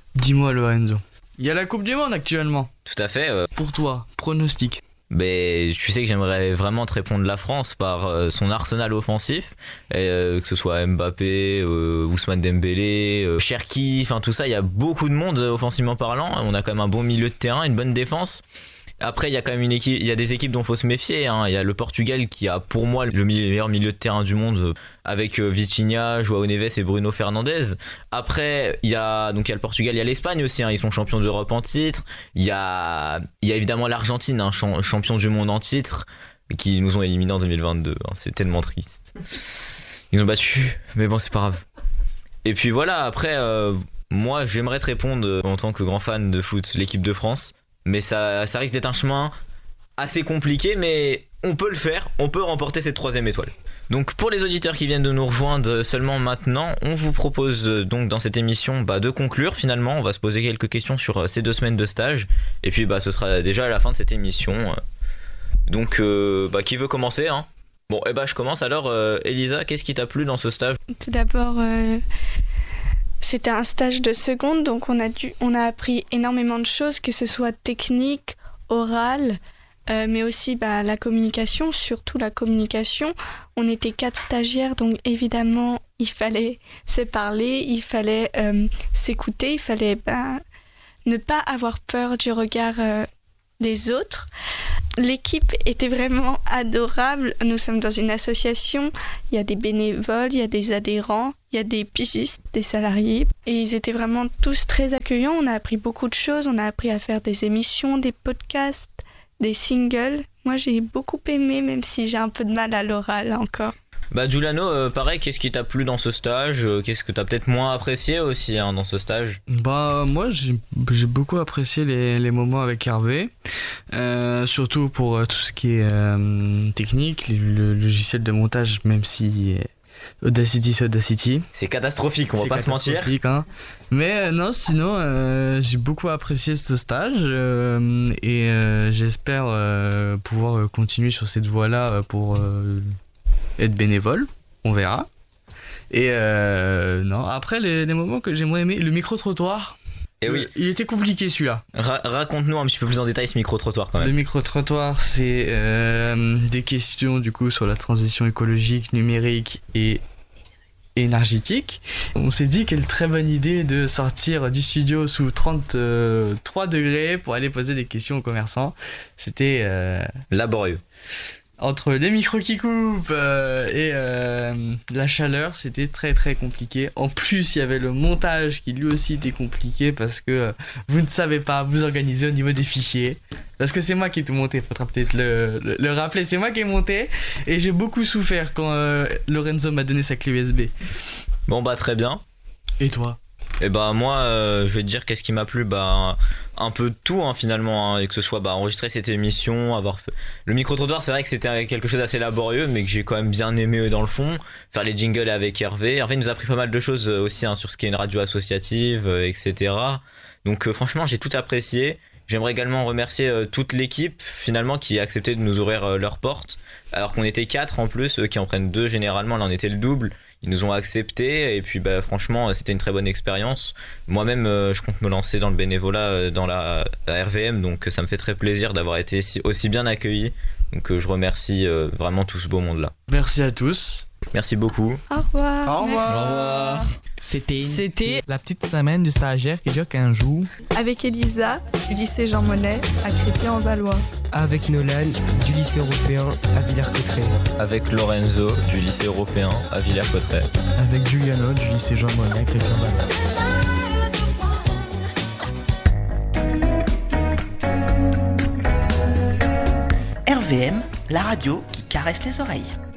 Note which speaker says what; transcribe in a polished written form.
Speaker 1: Dis-moi Lorenzo, il y a la Coupe du Monde actuellement.
Speaker 2: Tout à fait.
Speaker 1: Pour toi, pronostic.
Speaker 2: Mais tu sais que j'aimerais vraiment te répondre la France par son arsenal offensif, que ce soit Mbappé, Ousmane Dembélé, Cherki, enfin tout ça, il y a beaucoup de monde offensivement parlant. On a quand même un bon milieu de terrain, une bonne défense. Après, il y a quand même il y a des équipes dont il faut se méfier. Il y a le Portugal qui a pour moi le meilleur milieu de terrain du monde avec Vitinha, João Neves et Bruno Fernandes. Après, il y a le Portugal, il y a l'Espagne aussi. Ils sont champions d'Europe en titre. Il y a évidemment l'Argentine, champion du monde en titre, qui nous ont éliminés en 2022. C'est tellement triste. Ils ont battu, mais bon, c'est pas grave. Et puis voilà, après, moi, j'aimerais te répondre en tant que grand fan de foot, l'équipe de France. Mais ça risque d'être un chemin assez compliqué, mais on peut le faire, on peut remporter cette 3e étoile. Donc pour les auditeurs qui viennent de nous rejoindre seulement maintenant, on vous propose donc dans cette émission de conclure finalement. On va se poser quelques questions sur ces 2 semaines de stage, et puis ce sera déjà à la fin de cette émission. Donc qui veut commencer hein? Bon, je commence alors. Elisa, qu'est-ce qui t'a plu dans ce stage?
Speaker 3: Tout d'abord... C'était un stage de seconde, donc on a appris énormément de choses, que ce soit technique, orale, mais aussi la communication, surtout la communication. On était 4 stagiaires, donc évidemment, il fallait se parler, il fallait s'écouter, il fallait ne pas avoir peur du regard des autres. L'équipe était vraiment adorable. Nous sommes dans une association, il y a des bénévoles, il y a des adhérents, il y a des pigistes, des salariés. Et ils étaient vraiment tous très accueillants. On a appris beaucoup de choses. On a appris à faire des émissions, des podcasts, des singles. Moi, j'ai beaucoup aimé, même si j'ai un peu de mal à l'oral encore.
Speaker 2: Giuliano, pareil, qu'est-ce qui t'a plu dans ce stage? Qu'est-ce que t'as peut-être moins apprécié aussi dans ce stage?
Speaker 1: Moi j'ai beaucoup apprécié les moments avec Hervé, surtout pour tout ce qui est technique, le logiciel de montage, même si Audacity c'est Audacity.
Speaker 2: C'est catastrophique, on va pas se mentir.
Speaker 1: Hein. Mais non, sinon j'ai beaucoup apprécié ce stage et j'espère pouvoir continuer sur cette voie-là pour... être bénévole, on verra. Et non, après les moments que j'ai moins aimé, le micro-trottoir.
Speaker 2: Et oui.
Speaker 1: Il était compliqué celui-là.
Speaker 2: Raconte-nous un petit peu plus en détail ce micro-trottoir quand même.
Speaker 1: Le micro-trottoir, c'est des questions du coup sur la transition écologique, numérique et énergétique. On s'est dit quelle très bonne idée de sortir du studio sous 33 degrés pour aller poser des questions aux commerçants. C'était
Speaker 2: laborieux.
Speaker 1: Entre les micros qui coupent et la chaleur, c'était très très compliqué. En plus, il y avait le montage qui lui aussi était compliqué parce que vous ne savez pas vous organiser au niveau des fichiers. Parce que c'est moi qui ai tout monté, il faudra peut-être le rappeler, c'est moi qui ai monté. Et j'ai beaucoup souffert quand Lorenzo m'a donné sa clé USB.
Speaker 2: Bon très bien.
Speaker 1: Et toi?
Speaker 2: Et moi je vais te dire qu'est-ce qui m'a plu, un peu de tout finalement, et que ce soit enregistrer cette émission, avoir fait... le micro-trottoir, c'est vrai que c'était quelque chose d'assez laborieux mais que j'ai quand même bien aimé dans le fond, faire les jingles avec Hervé nous a appris pas mal de choses aussi sur ce qui est une radio associative, etc. Donc franchement j'ai tout apprécié. J'aimerais également remercier toute l'équipe finalement qui a accepté de nous ouvrir leurs portes, alors qu'on était 4 en plus, eux qui en prennent 2 généralement, là on était le double. Ils nous ont accepté et puis franchement c'était une très bonne expérience. Moi-même je compte me lancer dans le bénévolat dans la RVM, donc ça me fait très plaisir d'avoir été aussi bien accueilli. Donc je remercie vraiment tout ce beau monde-là.
Speaker 1: Merci à tous.
Speaker 2: Merci beaucoup.
Speaker 3: Au revoir.
Speaker 1: Au revoir.
Speaker 2: Au revoir.
Speaker 4: C'était la petite semaine du stagiaire qui dure 15 jours.
Speaker 3: Avec Elisa, du lycée Jean Monnet, à Crépy-en-Valois.
Speaker 4: Avec Nolan, du lycée européen à Villers-Cotterêts.
Speaker 2: Avec Lorenzo, du lycée européen à Villers-Cotterêts.
Speaker 4: Avec Giuliano, du lycée Jean Monnet à Crépy-en-Valois.
Speaker 5: RVM, la radio qui caresse les oreilles.